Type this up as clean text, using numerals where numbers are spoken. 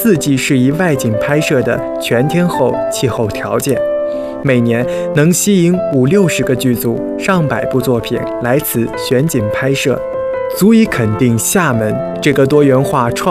四季适宜外景拍摄的全天候气候条件，每年能吸引50-60个剧组、上百部作品来此选景拍摄，足以肯定厦门这个多元化创